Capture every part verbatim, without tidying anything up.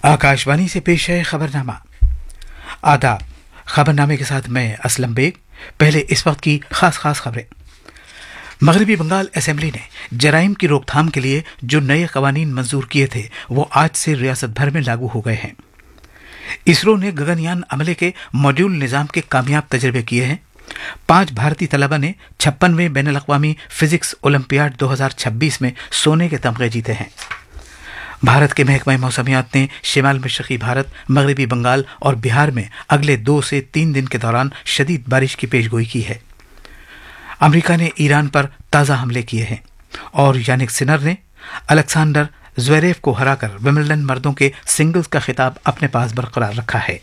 आकाशवाणी से पेश है खबरनामा। आदाब। खबरनामे के साथ मैं असलम बेग। पहले इस वक्त की खास खास खबरें। मगरबी बंगाल असेंबली ने जराइम की रोकथाम के लिए जो नए कवानीन मंजूर किए थे वो आज से रियासत भर में लागू हो गए हैं। इसरो ने गगनयान अमले के मॉड्यूल निजाम के कामयाब तजर्बे किए हैं। पांच भारतीय तलबा ने छप्पनवें बैनुल अक़वामी फिजिक्स ओलंपियाड दो हज़ार छब्बीस में सोने के तमगे जीते हैं। भारत के महकमा मौसमियात ने शिमाल मशरक़ी भारत, मगरबी बंगाल और बिहार में अगले दो से तीन दिन के दौरान शदीद बारिश की पेशगोई की है। अमेरिका ने ईरान पर ताज़ा हमले किए हैं और यानिक सिनर ने अलेक्जेंडर ज़्वेरेव को हराकर विंबलडन मर्दों के सिंगल्स का खिताब अपने पास बरकरार रखा है।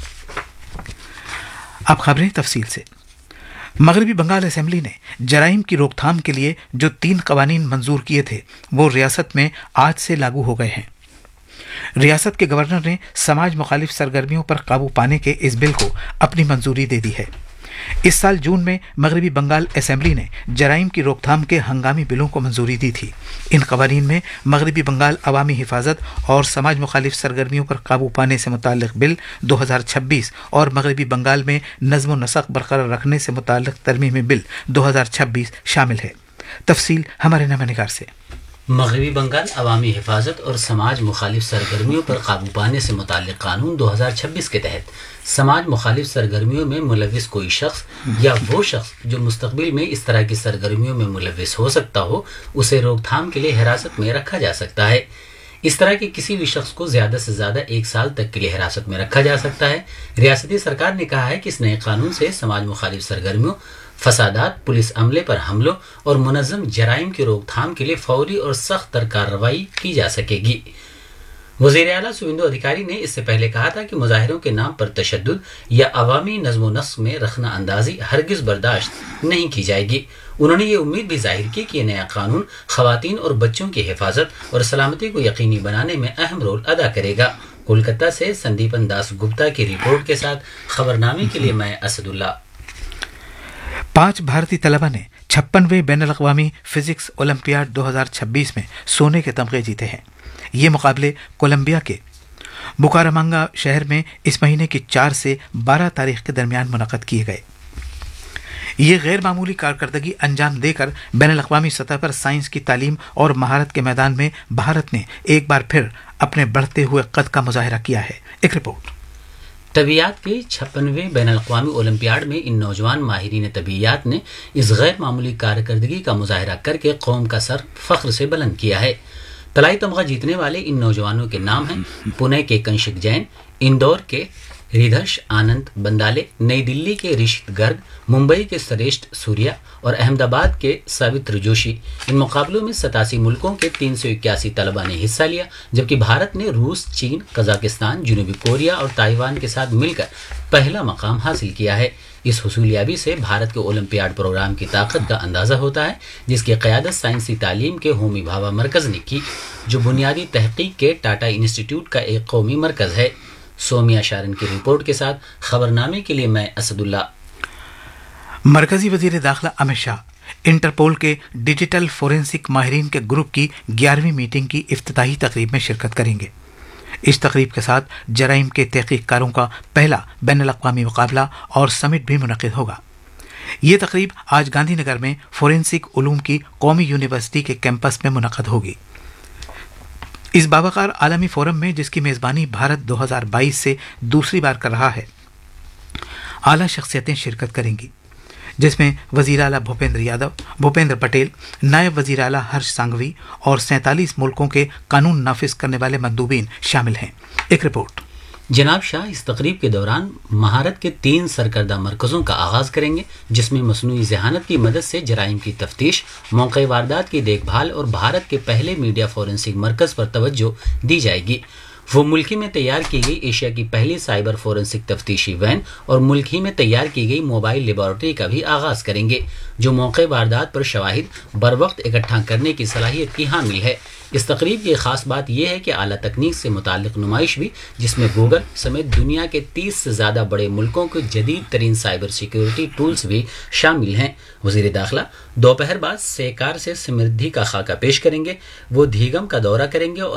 अब खबरें तफसील से। मगरबी बंगाल असेंबली ने जराइम की रोकथाम के लिए जो तीन कवानीन मंजूर किए थे वो रियासत में आज से लागू हो गए हैं। रियासत के गवर्नर ने समाज मुखालिफ सरगर्मियों पर काबू पाने के इस बिल को अपनी मंजूरी दे दी है। इस साल जून में मगरबी बंगाल असेंबली ने जराइम की रोकथाम के हंगामी बिलों को मंजूरी दी थी। इन कवानीन में मगरबी बंगाल अवामी हिफाजत और समाज मुखालिफ सरगर्मियों पर काबू पाने से मुताल्लिक बिल दो हज़ार छब्बीस और मगरबी बंगाल में नज़्म व नसक बरकरार रखने से मुताल्लिक तरमीमी बिल दो हज़ार छब्बीस शामिल है। तफसील हमारे नमानिगार से। मगरबी बंगाल अवामी हिफाजत और समाज मुखालिफ सरगर्मियों पर काबू पाने से मुताल्लिक कानून दो हज़ार छब्बीस के तहत समाज मुखालिफ सरगर्मियों में मुलविस कोई शख्स या वो शख्स जो मुस्तकबिल में इस तरह की सरगर्मियों में मुलविस हो सकता हो उसे रोकथाम के लिए हिरासत में रखा जा सकता है। इस तरह के किसी भी शख्स को ज्यादा से ज्यादा एक साल तक के लिए हिरासत में रखा जा सकता है। रियासती सरकार ने कहा है कि इस नए कानून से समाज मुखालिफ सरगर्मियों, फसादात, पुलिस अमले पर हमलों और मुनज़्ज़म जराइम की रोकथाम के लिए फौरी और सख्त तर कार्रवाई की जा सकेगी। वज़ीर आला सुविंदु अधिकारी ने इससे पहले कहा था कि मुजाहिरों के नाम पर तशद्दुद या अवामी नज़्म नस्क में रखना अंदाजी हरगिज बर्दाश्त नहीं की जाएगी। उन्होंने ये उम्मीद भी जाहिर की कि नया कानून खवातीन और बच्चों की हिफाजत और सलामती को यकीनी बनाने में अहम रोल अदा करेगा। कोलकाता से संदीपन दास गुप्ता की रिपोर्ट के साथ खबरनामे के लिए मैं असदुल्ला। पांच भारतीय तलबा ने छप्पनवें बैनुल अक़वामी फिजिक्स ओलंपियाड दो हज़ार छब्बीस में सोने के तमगे जीते हैं। ये मुकाबले कोलंबिया के बुकारामांगा शहर में इस महीने की चार से बारह तारीख के दरमियान मुनक़द किए गए। ये गैर मामूली कारकर्दगी अंजाम देकर बैनुल अक़वामी सतह पर साइंस की तालीम और महारत के मैदान में भारत ने एक बार फिर अपने बढ़ते हुए कद का मुजाहिरा किया है। एक रिपोर्ट। तबीयात के छप्पनवें बैनुल अक़वामी ओलंपियाड में इन नौजवान माहिरीन तबीयात ने इस गैर मामूली कारकर्दगी का मुजाहिरा करके कौम का सर फख्र से बुलंद किया है। तलाई तमगा जीतने वाले इन नौजवानों के नाम हैं पुणे के कंशिक जैन, इंदौर के रिधर्ष आनंद बंदाले, नई दिल्ली के ऋषित गर्ग, मुंबई के श्रेष्ठ सूर्या और अहमदाबाद के सावित्र जोशी। इन मुकाबलों में सतासी मुल्कों के तीन सौ इक्यासी तलबा ने हिस्सा लिया, जबकि भारत ने रूस, चीन, कजाकिस्तान, जनूबी कोरिया और ताइवान के साथ मिलकर पहला मकाम हासिल किया है। इस हुसूलियाबी से भारत के ओलंपियाड प्रोग्राम की ताकत का अंदाजा होता है, जिसकी क़यादत साइंसी तालीम के होमी भाभा मरकज़ ने की, जो बुनियादी तहकीक के टाटा इंस्टीट्यूट का एक कौमी मरकज़ है। सोमिया शारन की रिपोर्ट के साथ खबरनामे के लिए मैं असदुल्ला। मरकजी वजीर दाखिला अमित शाह इंटरपोल के डिजिटल फोरेंसिक माहिरीन के ग्रुप की ग्यारहवीं मीटिंग की इफ्तिताही तकरीब में शिरकत करेंगे। इस तकरीब के साथ जराइम के तहकीककारों का पहला बैनुल अक़वामी मुकाबला और समिट भी मुनक़िद होगा। ये तकरीब आज गांधी नगर में फोरेंसिक उलूम की कौमी यूनिवर्सिटी के कैंपस में मुनक़िद होगी। इस बावकार आलमी फोरम में, जिसकी मेज़बानी भारत दो हज़ार बाईस से दूसरी बार कर रहा है, आला शख्सियतें शिरकत करेंगी, जिसमें वज़ीर आला भूपेंद्र यादव, भूपेंद्र पटेल, नायब वज़ीर आला हर्ष सांघवी और सैंतालीस मुल्कों के कानून नाफिज करने वाले मंदूबीन शामिल हैं। एक रिपोर्ट। जनाब शाह इस तकरीब के दौरान महारत के तीन सरकर्दा मरकज़ों का आगाज़ करेंगे, जिसमें मसनूई ज़हानत की मदद से जराइम की तफ्तीश, मौक़े वारदात की देखभाल और भारत के पहले मीडिया फोरेंसिक मरकज़ पर तवज्जो दी जाएगी। वो मुल्क ही में तैयार की गई एशिया की पहली साइबर फोरेंसिक तफ्तीशी वैन और मुल्क ही में तैयार की गई मोबाइल लेबॉरेटरी का भी आगाज़ करेंगे, जो मौक़े वारदात पर शवाहिद बर वक्त इकट्ठा करने की सलाहियत की हामिल है। इस तकरीब की खास बात यह है कि आला तकनीक से मुताल्लिक नुमाइश भी, जिसमें गूगल समेत दुनिया के तीस से ज़्यादा बड़े मुल्कों के जदीद तरीन साइबर सिक्योरिटी टूल्स भी शामिल हैं। वज़ीर दाखिला दोपहर बाद सेकार से समृद्धि का खाका पेश करेंगे। वो धीगम का दौरा करेंगे और